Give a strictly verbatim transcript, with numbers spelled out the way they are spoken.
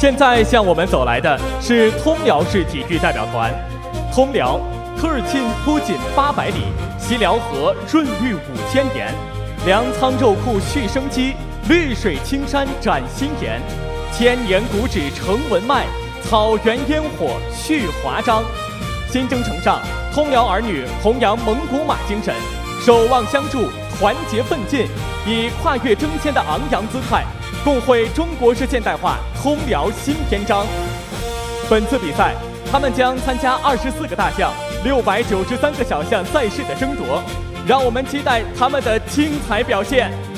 现在向我们走来的是通辽市体育代表团。通辽，科尔沁铺锦八百里，西辽河润绿五千年。粮仓肉库续生机，绿水青山展新颜。千年古址成文脉，草原烟火续华章。新征程上，通辽儿女弘扬蒙古马精神，守望相助，团结奋进，以跨越争先的昂扬姿态，共绘中国式现代化通辽新篇章。本次比赛，他们将参加二十四个大项、六百九十三个小项赛事的争夺，让我们期待他们的精彩表现。